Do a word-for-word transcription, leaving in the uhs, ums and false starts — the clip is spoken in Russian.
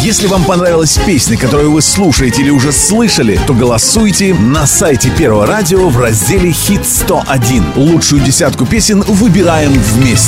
Если вам понравилась песня, которую вы слушаете или уже слышали, то голосуйте на сайте Первого радио в разделе «Хит сто один». Лучшую десятку песен выбираем вместе.